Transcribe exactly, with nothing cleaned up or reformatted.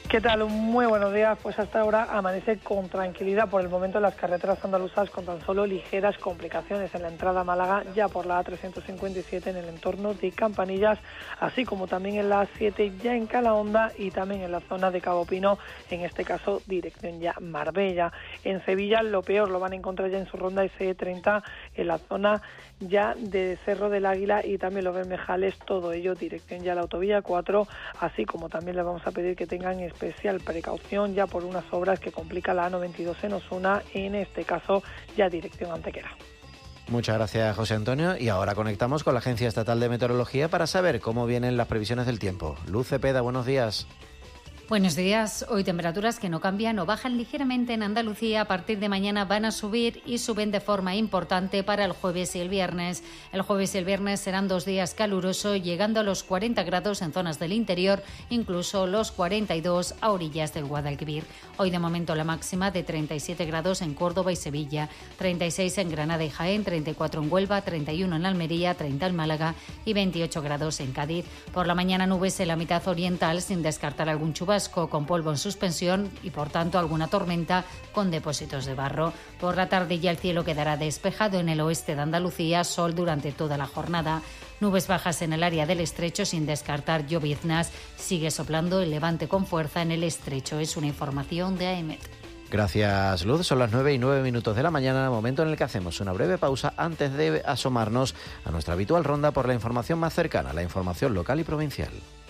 ¿Qué tal? Muy buenos días. Pues hasta ahora amanece con tranquilidad por el momento en las carreteras andaluzas, con tan solo ligeras complicaciones en la entrada a Málaga, ya por la A trescientos cincuenta y siete en el entorno de Campanillas, así como también en la A siete ya en Calahonda y también en la zona de Cabo Pino, en este caso dirección ya Marbella. En Sevilla lo peor lo van a encontrar ya en su ronda S E treinta, en la zona ya de Cerro del Águila y también los Bermejales, todo ello dirección ya a la autovía cuatro, así como también les vamos a pedir que tengan especial precaución ya por unas obras que complica la A noventa y dos en Osuna, en este caso ya dirección Antequera. Muchas gracias, José Antonio. Y ahora conectamos con la Agencia Estatal de Meteorología para saber cómo vienen las previsiones del tiempo. Luz Cepeda, buenos días. Buenos días. Hoy temperaturas que no cambian o bajan ligeramente en Andalucía. A partir de mañana van a subir y suben de forma importante para el jueves y el viernes. El jueves y el viernes serán dos días calurosos, llegando a los cuarenta grados en zonas del interior, incluso los cuarenta y dos a orillas del Guadalquivir. Hoy de momento la máxima de treinta y siete grados en Córdoba y Sevilla, treinta y seis en Granada y Jaén, treinta y cuatro en Huelva, treinta y uno en Almería, treinta en Málaga y veintiocho grados en Cádiz. Por la mañana nubes en la mitad oriental, sin descartar algún chubasco con polvo en suspensión y por tanto alguna tormenta con depósitos de barro. Por la tarde ya el cielo quedará despejado en el oeste de Andalucía, sol durante toda la jornada. Nubes bajas en el área del estrecho sin descartar lloviznas. Sigue soplando el levante con fuerza en el estrecho. Es una información de AEMET. Gracias, Luz. Son las nueve y nueve minutos de la mañana, momento en el que hacemos una breve pausa antes de asomarnos a nuestra habitual ronda por la información más cercana, la información local y provincial.